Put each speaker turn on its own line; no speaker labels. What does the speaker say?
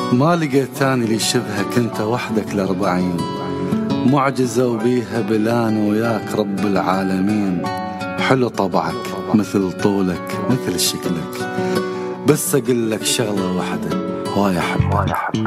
ما لقيت ثاني لي شبهك، انت وحدك ل40 معجزة وبيها بلان وياك رب العالمين. حلو طبعك مثل طولك مثل شكلك، بس اقول لك شغلة واحدة، هواي احبك.